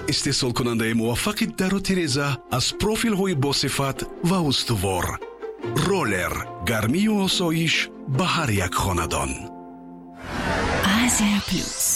استحصال کننده موفق در و تیرزه از پروفیل های با صفت و استوار. رولر، گرمی و آسایش به هر یک خاندان. Asia Plus.